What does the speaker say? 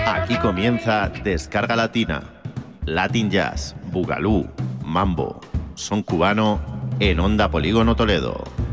Aquí comienza Descarga Latina, Latin Jazz, Bugalú, Mambo, son cubano en Onda Polígono Toledo.